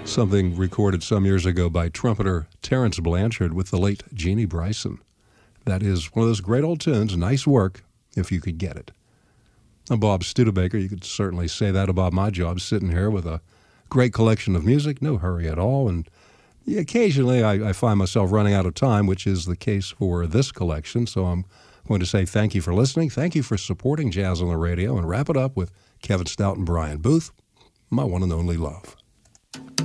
Something recorded some years ago by trumpeter Terrence Blanchard with the late Jeannie Bryson. That is one of those great old tunes, nice work, if you could get it. I'm Bob Studebaker. You could certainly say that about my job, sitting here with a great collection of music, no hurry at all, and occasionally I find myself running out of time, which is the case for this collection, so I'm going to say thank you for listening, thank you for supporting Jazz on the Radio, and wrap it up with Kevin Stout and Brian Booth, my one and only love.